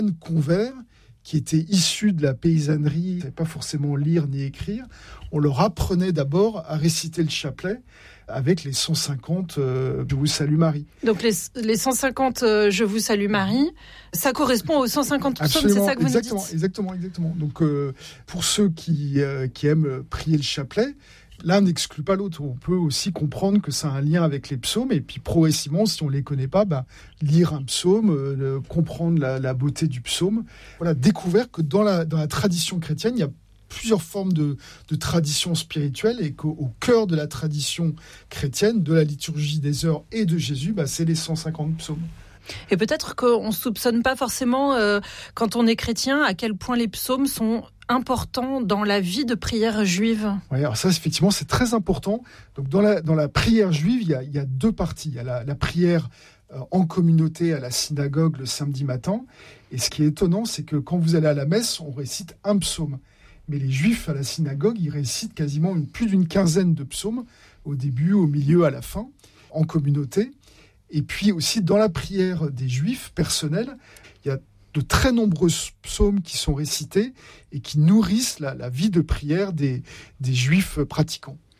converts qui étaient issus de la paysannerie, ils ne savaient pas forcément lire ni écrire. On leur apprenait d'abord à réciter le chapelet avec les 150 Je vous salue Marie. Donc les 150 Je vous salue Marie, ça correspond aux 150 psaumes, c'est ça que vous nous dites ? Exactement. Donc pour ceux qui aiment prier le chapelet, l'un n'exclut pas l'autre. On peut aussi comprendre que ça a un lien avec les psaumes, et puis progressivement, si on ne les connaît pas, lire un psaume, comprendre la beauté du psaume. Voilà, découvert que dans la tradition chrétienne, il y a plusieurs formes de tradition spirituelle, et qu'au cœur de la tradition chrétienne, de la liturgie des heures et de Jésus, c'est les 150 psaumes. Et peut-être qu'on ne soupçonne pas forcément, quand on est chrétien, à quel point les psaumes sont importants dans la vie de prière juive. Oui, alors ça, effectivement, c'est très important. Donc, dans la prière juive, il y a deux parties. Il y a la prière en communauté à la synagogue le samedi matin. Et ce qui est étonnant, c'est que quand vous allez à la messe, on récite un psaume. Mais les Juifs à la synagogue, ils récitent quasiment plus d'une quinzaine de psaumes, au début, au milieu, à la fin, en communauté. Et puis aussi, dans la prière des Juifs personnelle, il y a de très nombreux psaumes qui sont récités et qui nourrissent la vie de prière des Juifs pratiquants.